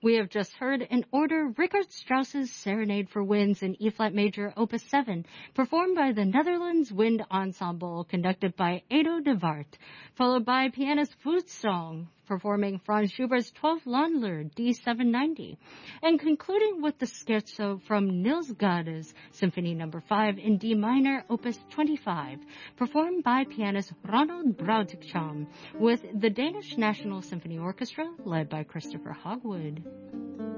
We have just heard in order Richard Strauss's Serenade for Winds in E-flat major, Opus 7, performed by the Netherlands Wind Ensemble, conducted by Edo de Waart, followed by pianist Song, performing Franz Schubert's 12th Landler, D790, and concluding with the scherzo from Niels Gade's Symphony No. 5 in D minor, Opus 25, performed by pianist Ronald Brautigam, with the Danish National Symphony Orchestra, led by Christopher Hogwood.